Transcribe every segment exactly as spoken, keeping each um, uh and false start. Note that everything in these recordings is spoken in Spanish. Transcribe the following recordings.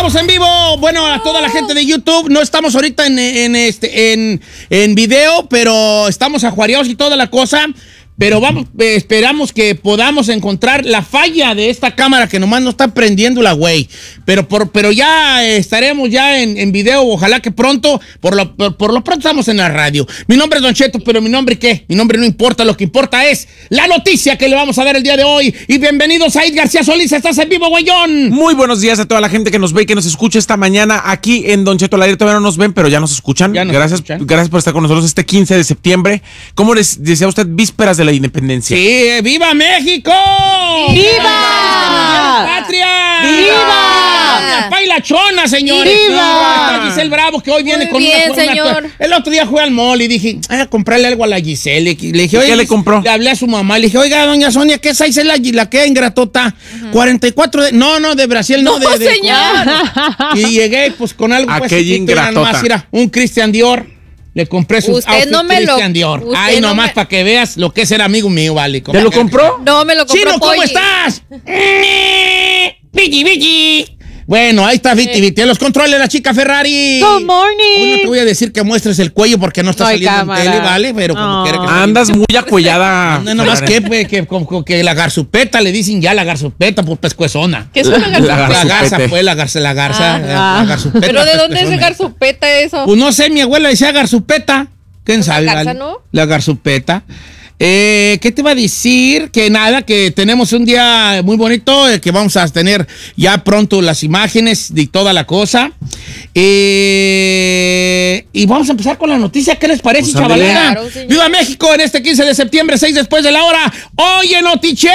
estamos en vivo. Bueno, a toda la gente de YouTube. No estamos ahorita en, en, este, en, en video, pero estamos ajuareados y toda la cosa. Pero vamos, eh, esperamos que podamos encontrar la falla de esta cámara que nomás no está prendiendo la güey. Pero, por, pero ya eh, estaremos ya en, en video, ojalá que pronto. Por lo, por, por lo pronto estamos en la radio. Mi nombre es Don Cheto, pero mi nombre ¿qué? Mi nombre no importa, lo que importa es la noticia que le vamos a dar el día de hoy. Y bienvenidos a Said García Solís, estás en vivo, güeyón. Muy buenos días a toda la gente que nos ve y que nos escucha esta mañana aquí en Don Cheto al aire. Todavía no nos ven, pero ya nos escuchan. Ya nos gracias, escuchan. Gracias por estar con nosotros este quince de septiembre. ¿Cómo les decía usted? Vísperas de la independencia. Sí, ¡viva México! ¡Viva! ¡Patria! ¡Viva! ¡La pailachona, señores! ¡Viva! Está Giselle Bravo, que hoy viene Muy con bien, una, una- señor. El otro día fui al mall y dije, ay, a comprarle algo a la Giselle. Le dije, oye, ¿Qué le compró? Le hablé a su mamá, le dije, oiga, doña Sonia, ¿qué size es la, la que ingratota? cuarenta y cuatro de... No, no, de Brasil, no, No, de... de- señor. Y llegué, pues, con algo, pues, Aquella chiquito, nada ingratota. más, mira, un Christian Dior. Le compré sus Usted outfits no me lo- Christian Dior. usted Ay, no nomás me- para que veas lo que es ser amigo mío, vale. ¿Te lo compró? No, me lo compró Chino, ¿cómo Polly. estás? Vigi, Vigi. Bueno, ahí está Viti, Viti. Los controles la chica Ferrari. Good Hoy no morning. te voy a decir que muestres el cuello porque no está No hay saliendo cámara. en tele, ¿vale? Pero como No. quiera que Andas muy acuellada. No, nomás que, pues, que, que, que la garzupeta, le dicen ya la garzupeta por pescuezona. ¿Qué es una La garzupeta? La garza, garzupete. pues, la garza, la garza, Ah, la ah. garzupeta. ¿Pero de dónde es pescuezona. de garzupeta eso? Pues no sé, mi abuela decía garzupeta. ¿Quién sabe? garza, vale? ¿no? La garzupeta. Eh, ¿Qué te iba a decir? Que nada, que tenemos un día muy bonito, eh, que vamos a tener ya pronto las imágenes de toda la cosa. Eh, y vamos a empezar con la noticia. ¿Qué les parece, Pues ándale. chavalera? Claro, señor. ¡Viva México! En este quince de septiembre, seis después de la hora. ¡Oye, Notiche!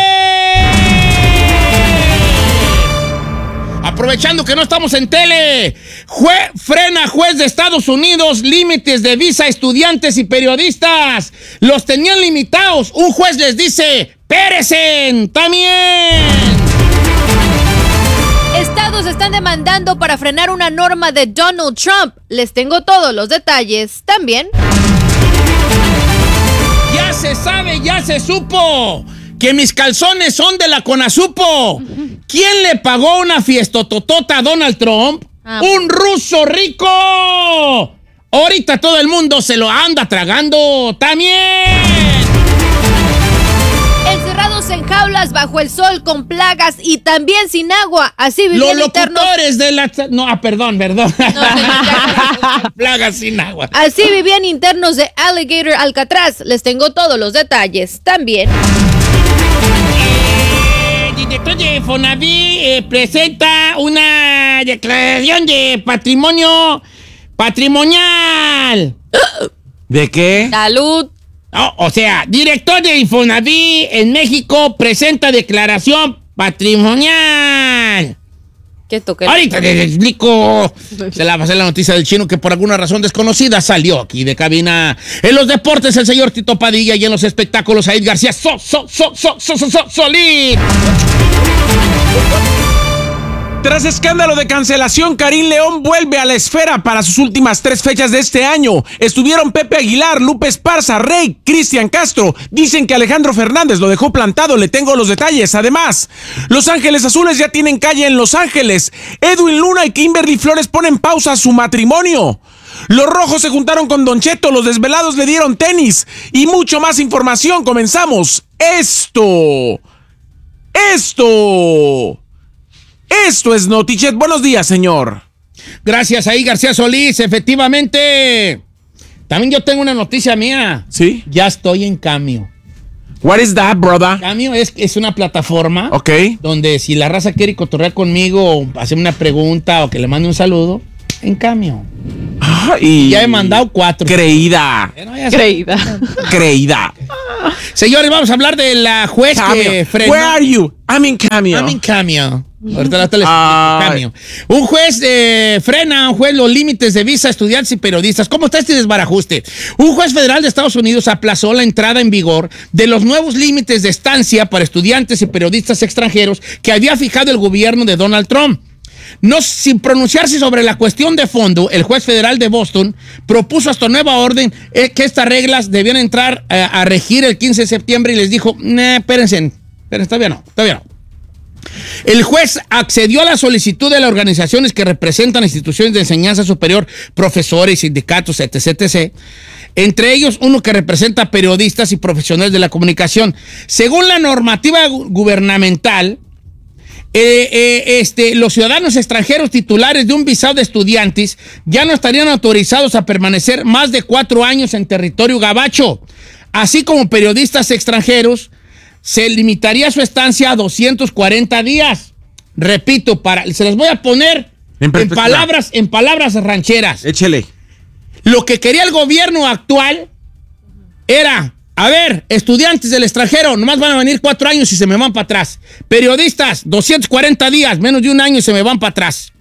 Aprovechando que no estamos en tele, Jue- frena juez de Estados Unidos límites de visa a estudiantes y periodistas. Los tenían limitados. Un juez les dice, ¡pérecen! ¡También! Estados están demandando para frenar una norma de Donald Trump. Les tengo todos los detalles también. Ya se sabe, ya se supo que mis calzones son de la Conasupo. ¿Quién le pagó una fiestototota a Donald Trump? Ah. ¡Un ruso rico! Ahorita todo el mundo se lo anda tragando también. Encerrados en jaulas bajo el sol con plagas y también sin agua. Así Los vivían internos. locutores de la... No, ah, perdón, perdón. No, señor, ya. Plagas sin agua. Así vivían internos de Alligator Alcatraz. Les tengo todos los detalles también. El director de Fonaví eh, presenta una declaración de patrimonio patrimonial. ¿De qué? Salud. No, o sea, director de Infonaví en México presenta declaración patrimonial. ¿Qué toqué? Ahorita les explico. Se la pasé la noticia del chino que por alguna razón desconocida salió aquí de cabina. En los deportes, el señor Tito Padilla, y en los espectáculos, Said García So, so, so, so, so, so, so, Solís. Tras escándalo de cancelación, Karim León vuelve a la esfera para sus últimas tres fechas de este año. Estuvieron Pepe Aguilar, Lupe Esparza, Rey, Cristian Castro. Dicen que Alejandro Fernández lo dejó plantado, le tengo los detalles. Además, Los Ángeles Azules ya tienen calle en Los Ángeles. Edwin Luna y Kimberly Flores ponen pausa a su matrimonio. Los rojos se juntaron con Don Cheto, los desvelados le dieron tenis. Y mucho más información, comenzamos. Esto... Esto... Esto es Notichet. Buenos días, señor. Gracias ahí, García Solís. Efectivamente. También yo tengo una noticia mía. ¿Sí? Ya estoy en Cameo. What is that, brother? Cameo es, es una plataforma Ok. donde si la raza quiere cotorrear conmigo o hacerme una pregunta o que le mande un saludo, en Cameo. Ah, y... Ya he mandado cuatro. Creída. Bueno, ya sé. Creída. Creída. Señores, vamos a hablar de la juez que Cameo. frenó. Where are you? I'm in Cameo. I'm in Cameo. Ahorita, ahorita les explico, Ah. Cameo. Un juez eh, frena, un juez, los límites de visa a estudiantes y periodistas. ¿Cómo está este desbarajuste? Un juez federal de Estados Unidos aplazó la entrada en vigor de los nuevos límites de estancia para estudiantes y periodistas extranjeros que había fijado el gobierno de Donald Trump. No, sin pronunciarse sobre la cuestión de fondo, el juez federal de Boston propuso hasta nueva orden eh, que estas reglas debían entrar eh, a regir el quince de septiembre y les dijo, nah, espérense, pero todavía no, todavía no. El juez accedió a la solicitud de las organizaciones que representan instituciones de enseñanza superior, profesores, sindicatos, etc, etcétera. Entre ellos, uno que representa periodistas y profesionales de la comunicación. Según la normativa gu- gubernamental, eh, eh, este, los ciudadanos extranjeros titulares de un visado de estudiantes ya no estarían autorizados a permanecer más de cuatro años en territorio gabacho, así como periodistas extranjeros. Se limitaría su estancia a doscientos cuarenta días. Repito, para, se las voy a poner en, en palabras, en palabras rancheras. Échele. Lo que quería el gobierno actual era, a ver, estudiantes del extranjero, nomás van a venir cuatro años y se me van para atrás. Periodistas, doscientos cuarenta días, menos de un año y se me van para atrás.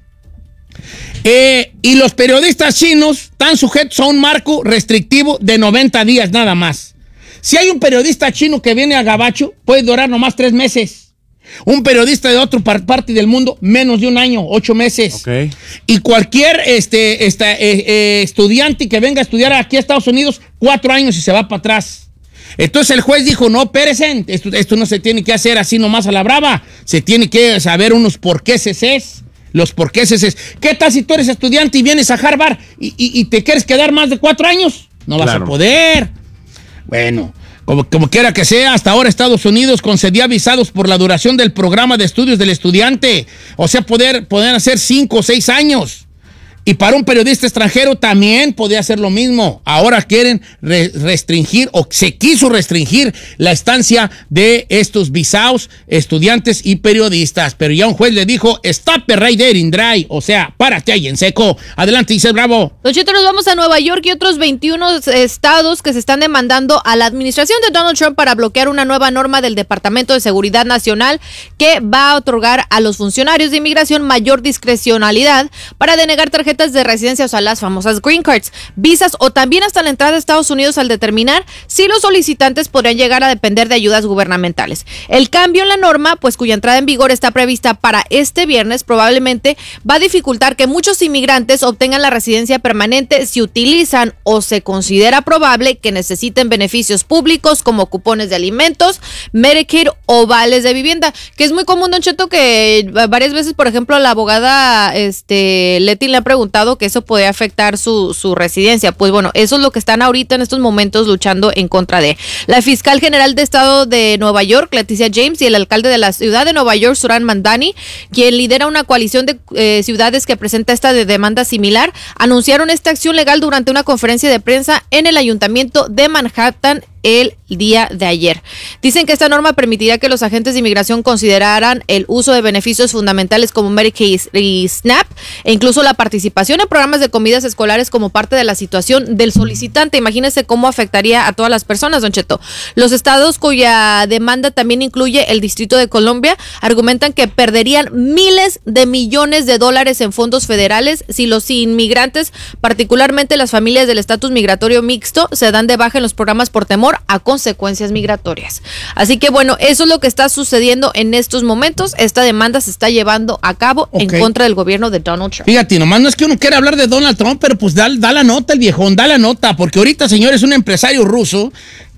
Eh, y los periodistas chinos están sujetos a un marco restrictivo de noventa días nada más. Si hay un periodista chino que viene a Gabacho, puede durar nomás tres meses. Un periodista de otra par parte del mundo, menos de un año, ocho meses. Okay. Y cualquier este, este, eh, eh, estudiante que venga a estudiar aquí a Estados Unidos, cuatro años y se va para atrás. Entonces el juez dijo, no, espérense, esto, esto no se tiene que hacer así nomás a la brava. Se tiene que saber unos porquéses es. Los porquéses es. ¿Qué tal si tú eres estudiante y vienes a Harvard y, y, y te quieres quedar más de cuatro años? No vas claro. a poder. Bueno, como, como quiera que sea, hasta ahora Estados Unidos concedía visados por la duración del programa de estudios del estudiante. O sea, poder, poder hacer cinco o seis años. Y para un periodista extranjero también podía hacer lo mismo. Ahora quieren re restringir, o se quiso restringir, la estancia de estos visados, estudiantes y periodistas. Pero ya un juez le dijo, stop it right there in dry. O sea, párate ahí en seco. Adelante, Isel Bravo. Don Cheto, nos vamos a Nueva York y otros veintiuno estados que se están demandando a la administración de Donald Trump para bloquear una nueva norma del Departamento de Seguridad Nacional que va a otorgar a los funcionarios de inmigración mayor discrecionalidad para denegar tarjetas de residencia, o sea, las famosas green cards, visas o también hasta la entrada a Estados Unidos al determinar si los solicitantes podrían llegar a depender de ayudas gubernamentales. El cambio en la norma, pues cuya entrada en vigor está prevista para este viernes, probablemente va a dificultar que muchos inmigrantes obtengan la residencia permanente si utilizan o se considera probable que necesiten beneficios públicos como cupones de alimentos, Medicaid o vales de vivienda, que es muy común, Don Cheto, que varias veces, por ejemplo, la abogada este, Leti le ha preguntado que eso puede afectar su, su residencia. Pues bueno, eso es lo que están ahorita en estos momentos luchando en contra de. La fiscal general de estado de Nueva York, Leticia James, y el alcalde de la ciudad de Nueva York, Zohran Mamdani, quien lidera una coalición de eh, ciudades que presenta esta de demanda similar, anunciaron esta acción legal durante una conferencia de prensa en el ayuntamiento de Manhattan el día de ayer. Dicen que esta norma permitirá que los agentes de inmigración consideraran el uso de beneficios fundamentales como Medicaid y SNAP e incluso la participación en programas de comidas escolares como parte de la situación del solicitante. Imagínense cómo afectaría a todas las personas, Don Cheto. Los estados cuya demanda también incluye el Distrito de Columbia argumentan que perderían miles de millones de dólares en fondos federales si los inmigrantes, particularmente las familias del estatus migratorio mixto, se dan de baja en los programas por temor a consecuencias migratorias. Así que bueno, eso es lo que está sucediendo en estos momentos. Esta demanda se está llevando a cabo okay. en contra del gobierno de Donald Trump. Fíjate, nomás no es que uno quiera hablar de Donald Trump, pero pues da, da la nota el viejón, da la nota, porque ahorita, señor, es un empresario ruso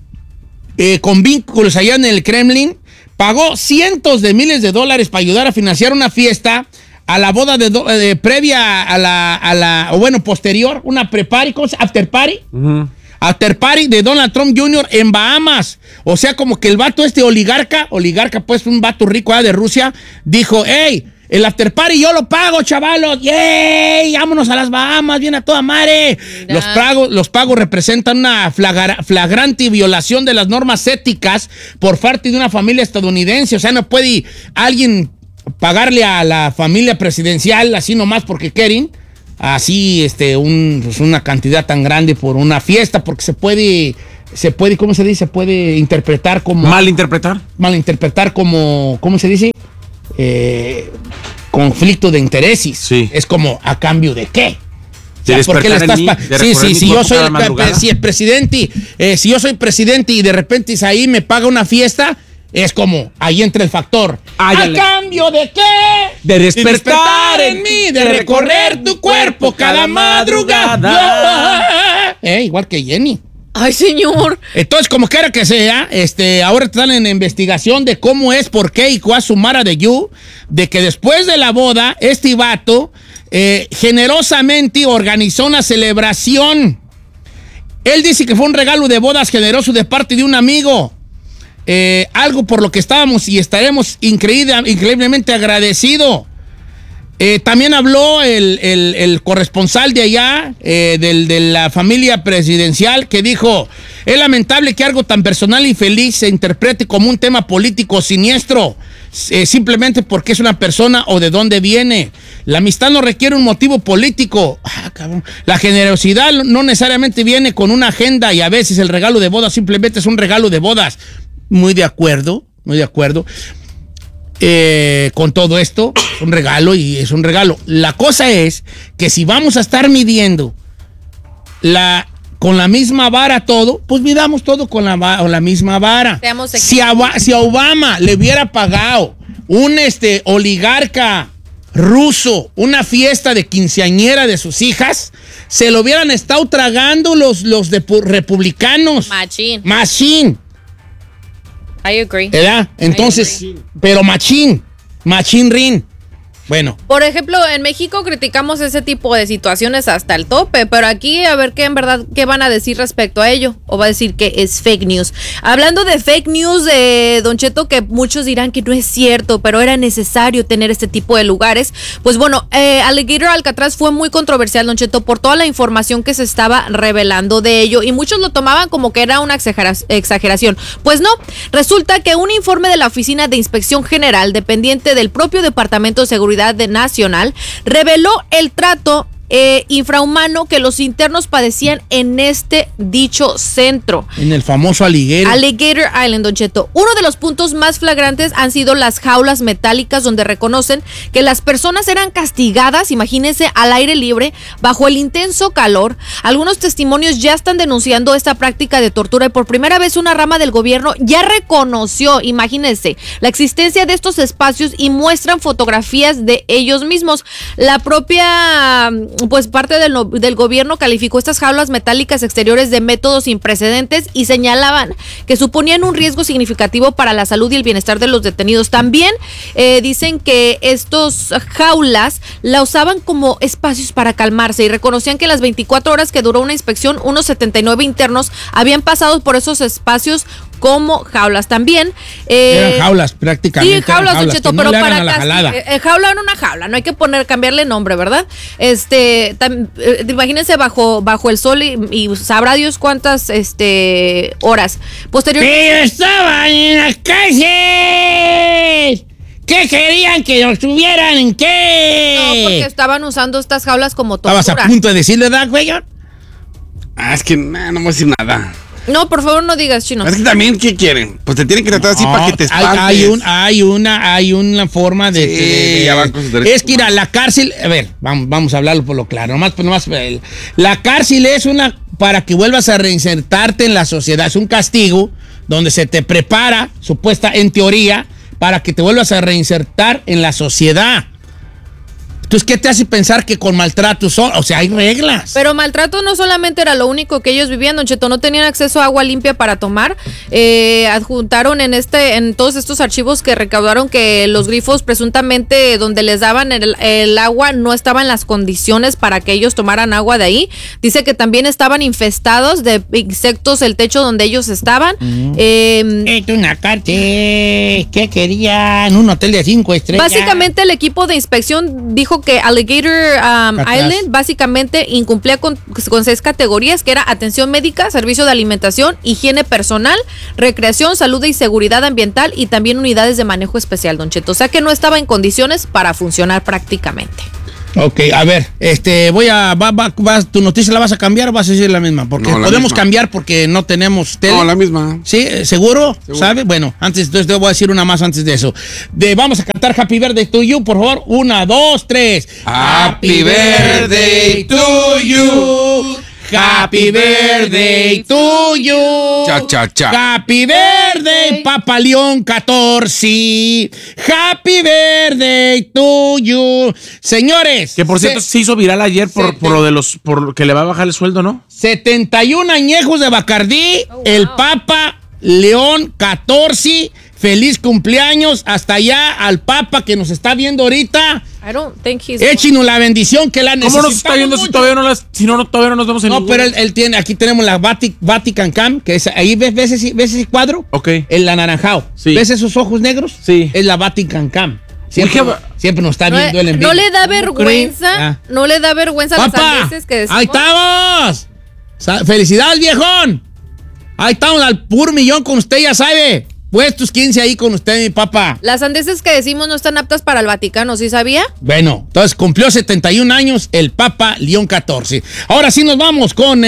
eh, con vínculos allá en el Kremlin, pagó cientos de miles de dólares para ayudar a financiar una fiesta a la boda de, do, de previa a la, a la, o bueno, posterior, una pre-party, ¿cómo se llama? After party. Uh-huh. After party de Donald Trump junior en Bahamas. O sea, como que el vato este oligarca, oligarca pues un vato rico de Rusia, dijo, hey, el after party yo lo pago, chavalos, yay, vámonos a las Bahamas, bien a toda madre. Los pagos, los pagos representan una flagra, flagrante violación de las normas éticas por parte de una familia estadounidense. O sea, no puede alguien pagarle a la familia presidencial así nomás porque quieren. Así, este, un, pues una cantidad tan grande por una fiesta, porque se puede, se puede, ¿cómo se dice? Se puede interpretar como... ¿Malinterpretar? Malinterpretar como, ¿cómo se dice? Eh, conflicto de intereses. Sí. Es como, ¿a cambio de qué? De o sea, ¿por qué le estás mí, de sí, sí, si yo soy el, si el presidente, eh, si yo soy presidente y de repente Isaí me paga una fiesta... Es como, ahí entra el factor. Ay, ¿A cambio de qué? De despertar, de despertar en mí, de, de recorrer tu cuerpo cada madrugada. Eh, igual que Jenny. Ay, señor. Entonces, como quiera que sea, este, ahora están en investigación de cómo es, por qué y cuál sumara de you, de que después de la boda, este vato eh, generosamente organizó una celebración. Él dice que fue un regalo de bodas generoso de parte de un amigo. Eh, algo por lo que estábamos y estaremos increíble, increíblemente agradecidos. Eh, también habló el, el, el corresponsal de allá, eh, del, de la familia presidencial, que dijo: es lamentable que algo tan personal y feliz se interprete como un tema político siniestro, eh, simplemente porque es una persona o de dónde viene. La amistad no requiere un motivo político. Ah, cabrón. La generosidad no necesariamente viene con una agenda, y a veces el regalo de bodas simplemente es un regalo de bodas. Muy de acuerdo, muy de acuerdo. Eh, con todo esto, es un regalo y es un regalo. La cosa es que si vamos a estar midiendo la, con la misma vara todo, pues midamos todo con la, con la misma vara. Si a, si a Obama le hubiera pagado un este, oligarca ruso una fiesta de quinceañera de sus hijas, se lo hubieran estado tragando los, los de, republicanos. Machín. Machín. I agree. ¿Verdad? Entonces, pero machín, machín rin. Bueno. Por ejemplo, en México criticamos ese tipo de situaciones hasta el tope, pero aquí a ver qué en verdad, qué van a decir respecto a ello, o va a decir que es fake news. Hablando de fake news, de Don Cheto, que muchos dirán que no es cierto, pero era necesario tener este tipo de lugares. Pues bueno, eh, Alligator Alcatraz fue muy controversial, Don Cheto, por toda la información que se estaba revelando de ello, y muchos lo tomaban como que era una exageración. Pues no, resulta que un informe de la Oficina de Inspección General, dependiente del propio Departamento de Seguridad de Nacional, reveló el trato eh, infrahumano que los internos padecían en este dicho centro. En el famoso Alligator. Alligator Island, Don Cheto. Uno de los puntos más flagrantes han sido las jaulas metálicas, donde reconocen que las personas eran castigadas, imagínense, al aire libre, bajo el intenso calor. Algunos testimonios ya están denunciando esta práctica de tortura, y por primera vez una rama del gobierno ya reconoció, imagínense, la existencia de estos espacios y muestran fotografías de ellos mismos. La propia pues parte del, del gobierno calificó estas jaulas metálicas exteriores de métodos sin precedentes y señalaban que suponían un riesgo significativo para la salud y el bienestar de los detenidos. También eh, dicen que estos jaulas la usaban como espacios para calmarse, y reconocían que las veinticuatro horas que duró una inspección, unos setenta y nueve internos habían pasado por esos espacios como jaulas también. Eh, eran jaulas prácticamente. Sí, jaulas, Don Cheto, pero no para casi, eh, jaula en una jaula, no hay que poner, cambiarle nombre, ¿verdad? Este, tam, eh, imagínense bajo, bajo el sol y, y sabrá Dios cuántas este, horas. Posterior. Pero estaban en las calles. ¿Qué querían que nos tuvieran en qué? No, porque estaban usando estas jaulas como tortura. ¿Estabas a punto de decirle, ¿verdad, güey? Ah, es que nah, no voy a decir nada. No, por favor, no digas, Chino. Es que también, ¿qué quieren? Pues te tienen que tratar así no, para que te espantes. Hay, hay, un, hay, una, hay una forma de... Sí, de, de ya van con sus derechos es que ir a la cárcel... A ver, vamos, vamos a hablarlo por lo claro. Nomás, nomás, la cárcel es una... para que vuelvas a reinsertarte en la sociedad. Es un castigo donde se te prepara, supuesta, en teoría, para que te vuelvas a reinsertar en la sociedad. Entonces, ¿qué te hace pensar que con maltrato son? O sea, hay reglas. Pero maltrato no solamente era lo único que ellos vivían, Don Cheto, no tenían acceso a agua limpia para tomar. Eh, adjuntaron en este, en todos estos archivos que recaudaron que los grifos presuntamente donde les daban el, el agua no estaban en las condiciones para que ellos tomaran agua de ahí. Dice que también estaban infestados de insectos el techo donde ellos estaban. Mm. Eh, es una cárcel. ¿Qué querían? Un hotel de cinco estrellas. Básicamente el equipo de inspección dijo que Alligator um, Island básicamente incumplía con, con seis categorías, que era atención médica, servicio de alimentación, higiene personal, recreación, salud y seguridad ambiental, y también unidades de manejo especial, Don Cheto. O sea que no estaba en condiciones para funcionar prácticamente. Ok, a ver, este, voy a, va, va, va, ¿tu noticia la vas a cambiar o vas a decir la misma? Porque no, podemos misma. cambiar porque no tenemos tele. No, la misma. ¿Sí? ¿Seguro? ¿Seguro? ¿Sabe? Bueno, antes, entonces te voy a decir una más antes de eso. De, vamos a cantar Happy Birthday to You, por favor. Una, dos, tres. Happy Birthday to you. Happy birthday to you. Cha, cha, cha. Happy birthday, Papa León catorce. Happy birthday to you. Señores. Que por cierto se, se hizo viral ayer por, por lo de los, por que le va a bajar el sueldo, ¿no? setenta y un añejos de Bacardí, oh, wow. El Papa León catorce. Feliz cumpleaños hasta allá al Papa que nos está viendo ahorita. I don't think he's... Échenos la bendición que la necesitamos. ¿Cómo nos está viendo mucho? si todavía no las, si no, todavía no nos vemos en No, ninguna? pero él, él tiene, aquí tenemos la Vati, Vatican Cam, que es ahí, ¿ves, ves, ese, ves ese cuadro? Ok. El anaranjado. Sí. ¿Ves esos ojos negros? Sí. Es la Vatican Cam. Siempre, Uy, siempre nos está no, viendo el en vivo. No le da vergüenza, ah. no le da vergüenza las sandeces que decimos. ¡Ahí estamos! ¡Felicidades, viejón! Ahí estamos al puro millón con usted, ya sabe. Puestos quince ahí con usted, mi papá. Las sandeces que decimos no están aptas para el Vaticano, ¿sí sabía? Bueno, entonces cumplió setenta y un años el Papa León catorce. Ahora sí nos vamos con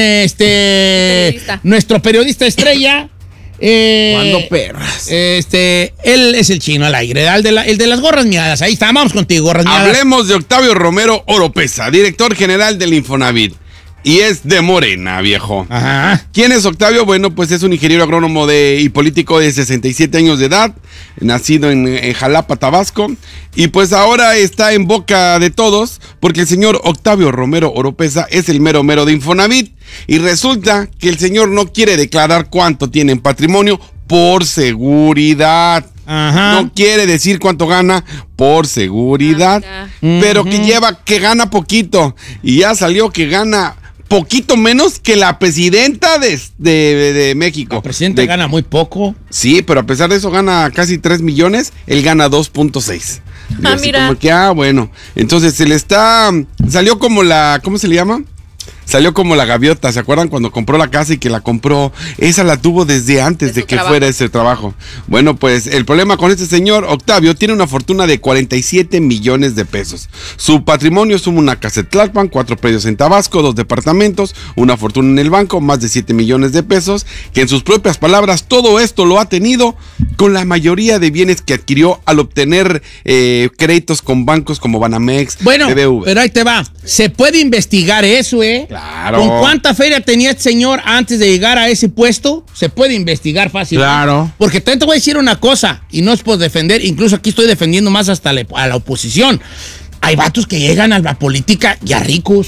este periodista. nuestro periodista estrella. Eh, ¿Cuándo perras? Este, él es el chino al aire, el de, la, el de las gorras miadas. Ahí está, vamos contigo, gorras miadas. Hablemos de Octavio Romero Oropeza, director general del Infonavit. Y es de Morena, viejo. Ajá. ¿Quién es Octavio? Bueno, pues es un ingeniero agrónomo de, y político de sesenta y siete años de edad, nacido en, en Jalapa, Tabasco, y pues ahora está en boca de todos porque el señor Octavio Romero Oropeza es el mero mero de Infonavit, y resulta que el señor no quiere declarar cuánto tiene en patrimonio por seguridad. Ajá. No quiere decir cuánto gana por seguridad, Ah, pero uh-huh. que lleva, que gana poquito, y ya salió que gana poquito menos que la presidenta de, de, de México. La presidenta de, gana muy poco. Sí, pero a pesar de eso gana casi tres millones, él gana dos punto seis. Ah, así mira. como que, ah, bueno. Entonces se le está, salió como la, ¿cómo se le llama? Salió como la gaviota, ¿se acuerdan cuando compró la casa y que la compró? Esa la tuvo desde antes de, de que trabajo. fuera ese trabajo. Bueno, pues el problema con este señor, Octavio, tiene una fortuna de cuarenta y siete millones de pesos. Su patrimonio suma una casa en Tlalpan, cuatro predios en Tabasco, dos departamentos, una fortuna en el banco, más de siete millones de pesos, que en sus propias palabras, todo esto lo ha tenido con la mayoría de bienes que adquirió al obtener eh, créditos con bancos como Banamex, Bueno, B B V. pero ahí te va. Se puede investigar eso, ¿eh? Claro. ¿Con cuánta feria tenía este señor antes de llegar a ese puesto? Se puede investigar fácilmente. Claro. Porque también te voy a decir una cosa, y no es por defender, incluso aquí estoy defendiendo más hasta la, a la oposición. Hay vatos que llegan a la política ya ricos.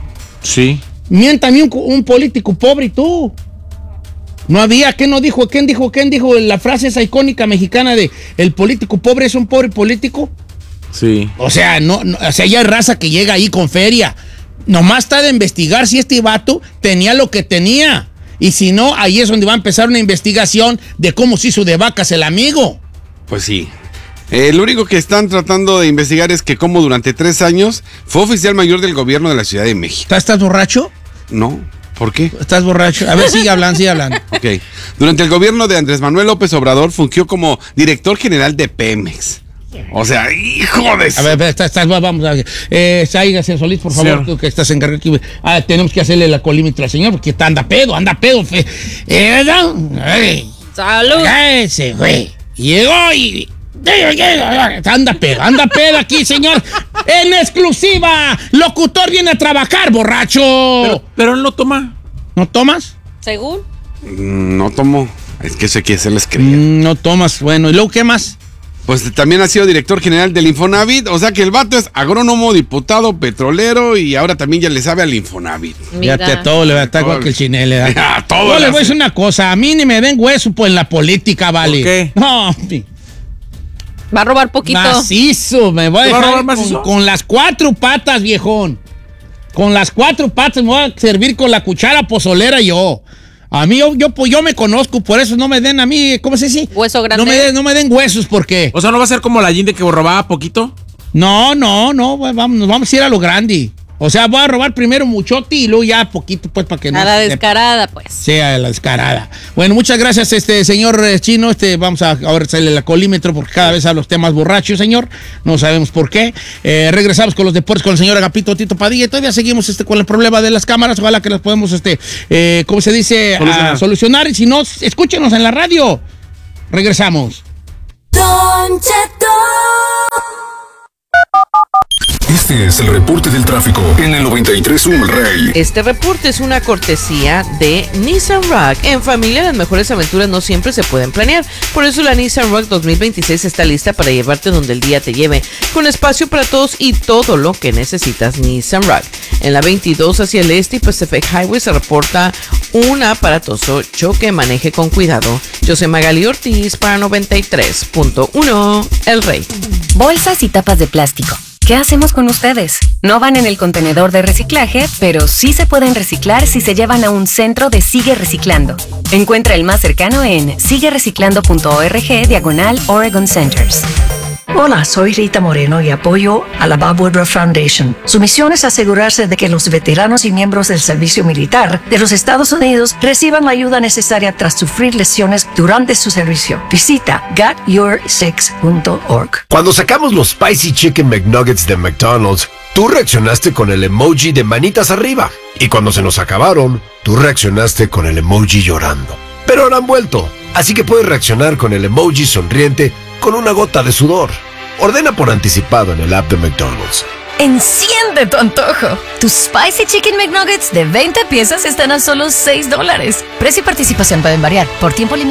Sí. Miéntame un, un político pobre y tú. No había, ¿quién no dijo? ¿Quién dijo? ¿Quién dijo la frase esa icónica mexicana de el político pobre es un pobre político? Sí. O sea, no, no, o sea, ya hay raza que llega ahí con feria. Nomás está de investigar si este vato tenía lo que tenía. Y si no, ahí es donde va a empezar una investigación de cómo se hizo de vacas el amigo. Pues sí. Eh, lo único que están tratando de investigar es que como durante tres años fue oficial mayor del gobierno de la Ciudad de México. ¿Estás, estás borracho? No, ¿por qué? ¿Estás borracho? A ver, sigue hablando, sigue hablando. Ok. Durante el gobierno de Andrés Manuel López Obrador fungió como director general de Pemex. O sea, hijo de... A ver, a ver, estás, estás, vamos a ver. Eh, Sáigase Solís, por favor, Sí. tú que estás encargado aquí. Ah, tenemos que hacerle la colímetro al señor porque está, anda pedo, anda pedo. Fe. Eh, no, ay, ¡Salud! ese güey. Llegó y... Anda pedo, anda pedo aquí, señor. En exclusiva, locutor viene a trabajar, borracho. Pero, pero él no toma. ¿No tomas? ¿Según? Mm, No tomo. Es que eso hay que hacerles creer. Mm, no tomas, bueno. ¿Y luego qué más? Pues también ha sido director general del Infonavit. O sea que el vato es agrónomo, diputado, petrolero y ahora también ya le sabe al Infonavit. Mira. Ya te a todo le va a estar igual que el chinel. ¿eh? A todo Yo le les voy a hace. decir una cosa. A mí ni me den hueso pues en la política, vale. ¿Por qué? No, sí. Va a robar poquito. Macizo, me voy a ¿Te va a dejar robar macizo? con, con las cuatro patas, viejón. Con las cuatro patas me voy a servir con la cuchara pozolera yo. A mí, yo, yo, pues, yo me conozco, por eso no me den a mí, ¿cómo se dice? Hueso grande. No me den, no me den huesos, porque... O sea, ¿no va a ser como la Yin de que robaba poquito? No, no, no, pues, vamos, nos vamos a ir a lo grande. O sea, voy a robar primero muchote y luego ya poquito, pues, para que no... A la descarada, pues. Sea la descarada. Bueno, muchas gracias, este señor eh, chino. Este, vamos a ahora hacerle el colímetro porque cada vez habla usted más borracho, señor. No sabemos por qué. Eh, regresamos con los deportes con el señor Agapito Tito Padilla. Y todavía seguimos este, con el problema de las cámaras. Ojalá que las podemos, este, eh, ¿cómo se dice? Solucionar. A solucionar. Y si no, escúchenos en la radio. Regresamos. Don Cheto. Este es el reporte del tráfico en el noventa y tres punto uno El Rey. Este reporte es una cortesía de Nissan Rogue. En familia, las mejores aventuras no siempre se pueden planear. Por eso la Nissan Rogue dos mil veintiséis está lista para llevarte donde el día te lleve, con espacio para todos y todo lo que necesitas. Nissan Rogue. En la veintidós hacia el este y Pacific Highway se reporta un aparatoso choque. Maneje con cuidado. Yo soy Magali Ortiz para noventa y tres punto uno El Rey. Bolsas y tapas de plástico. ¿Qué hacemos con ustedes? No van en el contenedor de reciclaje, pero sí se pueden reciclar si se llevan a un centro de Sigue Reciclando. Encuentra el más cercano en sigue reciclando punto org diagonal Oregon Centers. Hola, soy Rita Moreno y apoyo a la Bob Woodruff Foundation. Su misión es asegurarse de que los veteranos y miembros del servicio militar de los Estados Unidos reciban la ayuda necesaria tras sufrir lesiones durante su servicio. Visita get your six punto org. Cuando sacamos los Spicy Chicken McNuggets de McDonald's, tú reaccionaste con el emoji de manitas arriba. Y cuando se nos acabaron, tú reaccionaste con el emoji llorando. Pero ahora han vuelto, así que puedes reaccionar con el emoji sonriente con una gota de sudor. Ordena por anticipado en el app de McDonald's. ¡Enciende tu antojo! Tus Spicy Chicken McNuggets de veinte piezas están a solo seis dólares. Precio y participación pueden variar. Por tiempo limitado.